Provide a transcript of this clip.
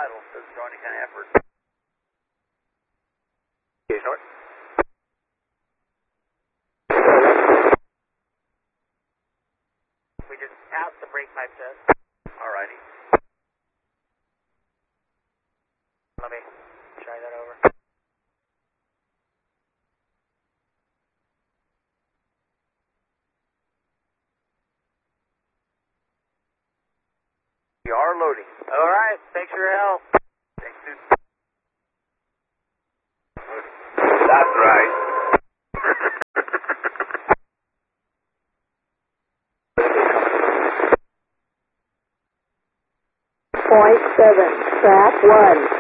idle. Doesn't show any kind of effort. Okay, short. We just passed the brake pipe test. Alrighty. Let me try that over. We are loading. Alright, thanks for your help. Thanks, dude. That's right. 0.7, track 1.